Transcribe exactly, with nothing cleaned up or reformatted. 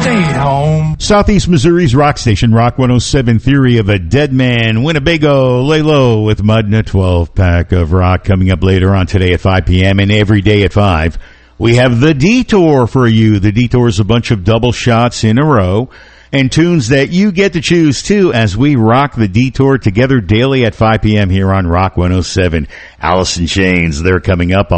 Stay home. Southeast Missouri's rock station, Rock one oh seven, Theory of a Dead Man, Winnebago, Lay Low with Mud and a twelve-pack of rock coming up later on today at five p.m. and every day at five. We have The Detour for you. The Detour is a bunch of double shots in a row and tunes that you get to choose, too, as we rock The Detour together daily at five p.m. here on Rock one oh seven. Alice in Chains, they're coming up.